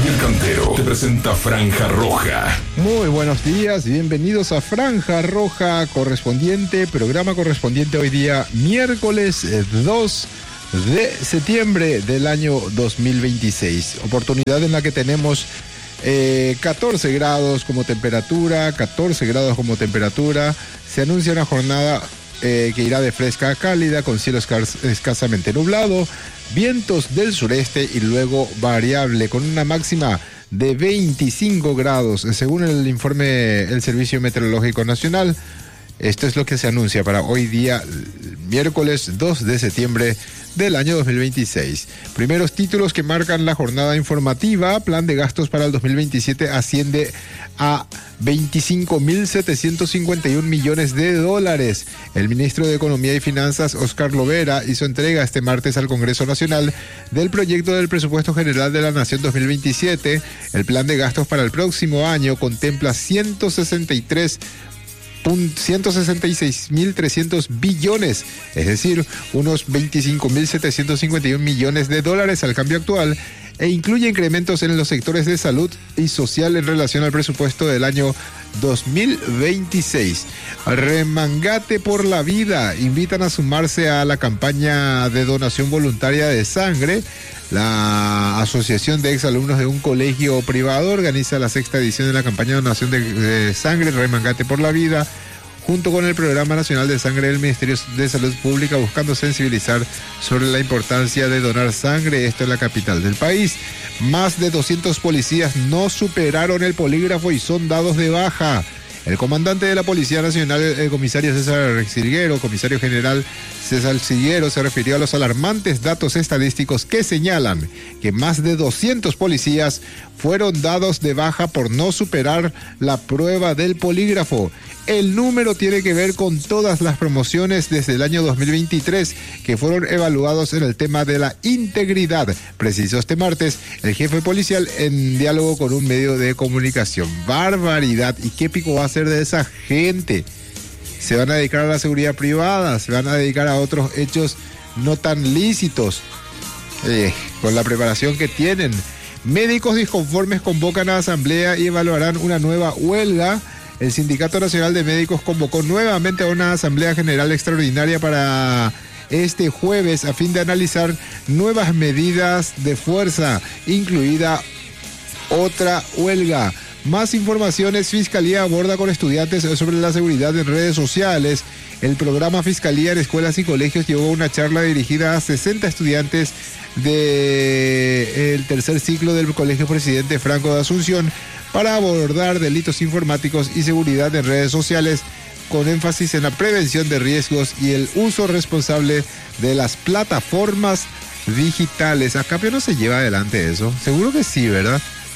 Gabriel Cantero te presenta Franja Roja. Muy buenos días, bienvenidos a Franja Roja programa correspondiente hoy día, miércoles 2 de septiembre del año 2026. Oportunidad en la que tenemos 14 grados como temperatura. Se anuncia una jornada que irá de fresca a cálida, con cielo escasamente nublado, vientos del sureste y luego variable, con una máxima de 25 grados, según el informe del Servicio Meteorológico Nacional. Esto es lo que se anuncia para hoy día, miércoles 2 de septiembre del año 2026. Primeros títulos que marcan la jornada informativa: plan de gastos para el 2027 asciende a 25.751 millones de dólares. El ministro de Economía y Finanzas, Oscar Lovera, hizo entrega este martes al Congreso Nacional del proyecto del Presupuesto General de la Nación 2027. El plan de gastos para el próximo año contempla 166.300 billones, es decir, unos 25.751 millones de dólares al cambio actual, e incluye incrementos en los sectores de salud y social en relación al presupuesto del año 2026. Remangate por la vida. Invitan a sumarse a la campaña de donación voluntaria de sangre. La Asociación de Exalumnos de un colegio privado organiza la 6ª edición de la campaña de donación de sangre Remangate por la vida, junto con el Programa Nacional de Sangre del Ministerio de Salud Pública, buscando sensibilizar sobre la importancia de donar sangre, esto en la capital del país. Más de 200 policías no superaron el polígrafo y son dados de baja. El comandante de la Policía Nacional, el comisario general César Silguero, se refirió a los alarmantes datos estadísticos que señalan que más de 200 policías fueron dados de baja por no superar la prueba del polígrafo. El número tiene que ver con todas las promociones desde el año 2023 que fueron evaluados en el tema de la integridad, precisó este martes el jefe policial en diálogo con un medio de comunicación. Barbaridad. ¿Y qué pico va a hacer de esa gente? Se van a dedicar a la seguridad privada, se van a dedicar a otros hechos no tan lícitos, con la preparación que tienen. Médicos disconformes convocan a asamblea y evaluarán una nueva huelga. El Sindicato Nacional de Médicos convocó nuevamente a una asamblea general extraordinaria para este jueves a fin de analizar nuevas medidas de fuerza, incluida otra huelga. Más informaciones: Fiscalía aborda con estudiantes sobre la seguridad en redes sociales. El programa Fiscalía en Escuelas y Colegios llevó una charla dirigida a 60 estudiantes del tercer ciclo del Colegio Presidente Franco de Asunción para abordar delitos informáticos y seguridad en redes sociales, con énfasis en la prevención de riesgos y el uso responsable de las plataformas digitales. ¿A cambio no se lleva adelante eso? Seguro que sí, ¿verdad?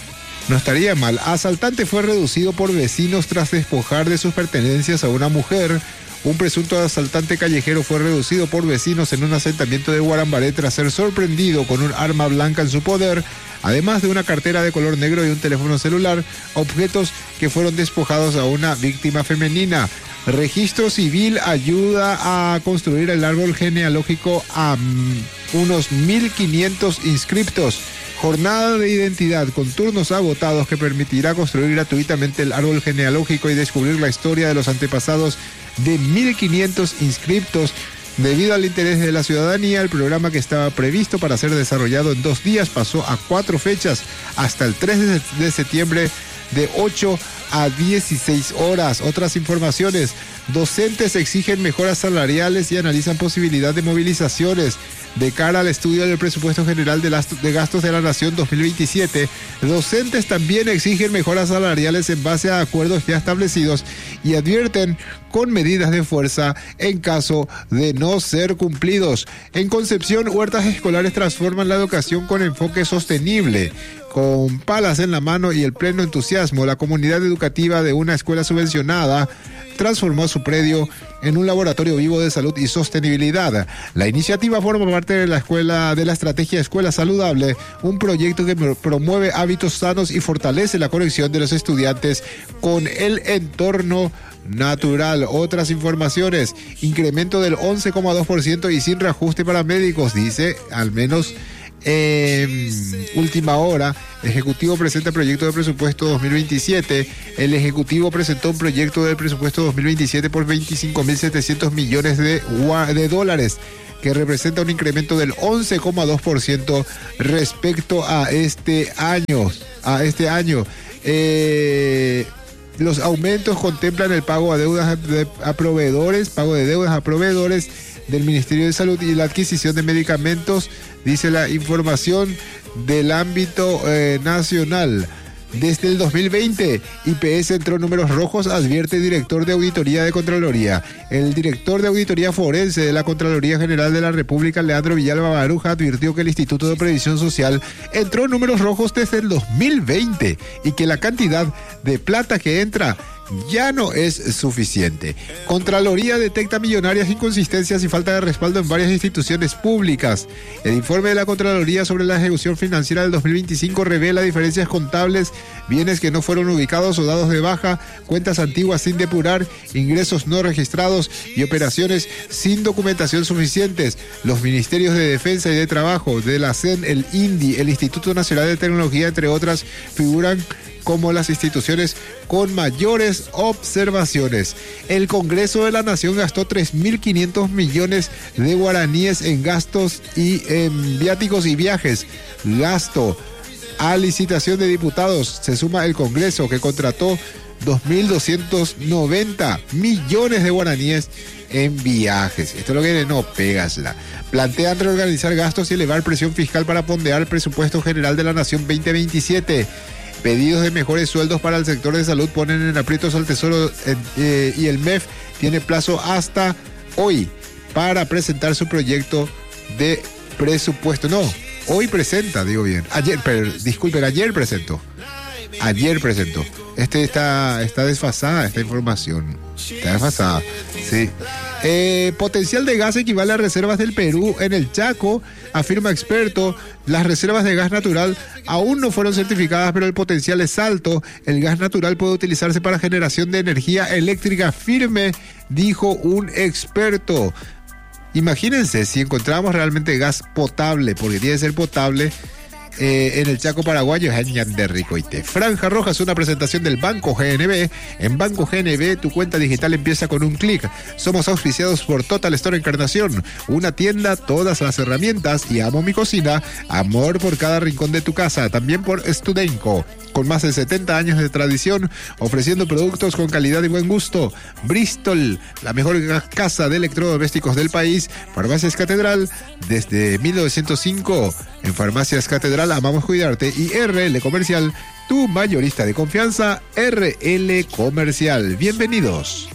No estaría mal. Asaltante fue reducido por vecinos tras despojar de sus pertenencias a una mujer. Un presunto asaltante callejero fue reducido por vecinos en un asentamiento de Guarambaré tras ser sorprendido con un arma blanca en su poder, además de una cartera de color negro y un teléfono celular, objetos que fueron despojados a una víctima femenina. Registro Civil ayuda a construir el árbol genealógico a unos 1.500 inscriptos. Jornada de identidad con turnos agotados que permitirá construir gratuitamente el árbol genealógico y descubrir la historia de los antepasados de 1.500 inscriptos. Debido al interés de la ciudadanía, el programa, que estaba previsto para ser desarrollado en 2 días, pasó a 4 fechas, hasta el 3 de septiembre, de 8 a 16 horas. Otras informaciones: docentes exigen mejoras salariales y analizan posibilidad de movilizaciones. De cara al estudio del presupuesto general de gastos de la Nación 2027, docentes también exigen mejoras salariales en base a acuerdos ya establecidos y advierten con medidas de fuerza en caso de no ser cumplidos. En Concepción, huertas escolares transforman la educación con enfoque sostenible. Con palas en la mano y el pleno entusiasmo, la comunidad educativa de una escuela subvencionada transformó su predio en un laboratorio vivo de salud y sostenibilidad. La iniciativa forma parte de la estrategia Escuela Saludable, un proyecto que promueve hábitos sanos y fortalece la conexión de los estudiantes con el entorno natural. Otras informaciones: incremento del 11,2% y sin reajuste para médicos, dice al menos Última hora, Ejecutivo presenta proyecto de presupuesto 2027. El Ejecutivo presentó un proyecto de presupuesto 2027 por 25.700 millones de dólares, que representa un incremento del 11,2% respecto a este año. Los aumentos contemplan el pago a deudas a proveedores, del Ministerio de Salud y la adquisición de medicamentos, dice la información del ámbito nacional. Desde el 2020, IPS entró en números rojos, advierte el director de Auditoría de Contraloría. El director de Auditoría Forense de la Contraloría General de la República, Leandro Villalba Baruja, advirtió que el Instituto de Previsión Social entró en números rojos desde el 2020 y que la cantidad de plata que entra ya no es suficiente. Contraloría detecta millonarias inconsistencias y falta de respaldo en varias instituciones públicas. El informe de la Contraloría sobre la ejecución financiera del 2025 revela diferencias contables, bienes que no fueron ubicados o dados de baja, cuentas antiguas sin depurar, ingresos no registrados y operaciones sin documentación suficientes. Los ministerios de Defensa y de Trabajo, de la CEN, el INDI, el Instituto Nacional de Tecnología, entre otras, figuran como las instituciones con mayores observaciones. El Congreso de la Nación gastó 3.500 millones de guaraníes en gastos y en viáticos y viajes. Gasto a licitación de diputados. Se suma el Congreso, que contrató 2.290 millones de guaraníes en viajes. Esto es lo que no pegasla. Plantean reorganizar gastos y elevar presión fiscal para ponderar el presupuesto general de la Nación 2027. Pedidos de mejores sueldos para el sector de salud ponen en aprietos al Tesoro y el MEF tiene plazo hasta hoy para presentar su proyecto de presupuesto. No, hoy presenta, digo bien. Ayer presentó. Está desfasada esta información. Está desfasada, sí. Potencial de gas equivale a reservas del Perú en el Chaco, afirma experto. Las reservas de gas natural aún no fueron certificadas, pero el potencial es alto. El gas natural puede utilizarse para generación de energía eléctrica firme, dijo un experto. Imagínense si encontramos realmente gas potable, porque tiene que ser potable, en el Chaco paraguayo. Franja Roja es una presentación del Banco GNB. En Banco GNB tu cuenta digital empieza con un clic. Somos auspiciados por Total Store Encarnación, una tienda, todas las herramientas, y Amo mi cocina, amor por cada rincón de tu casa. También por Studenco, con más de 70 años de tradición, ofreciendo productos con calidad y buen gusto. Bristol, la mejor casa de electrodomésticos del país. Farmacias Catedral, desde 1905. En Farmacias Catedral amamos cuidarte. Y RL Comercial, tu mayorista de confianza. RL Comercial. Bienvenidos.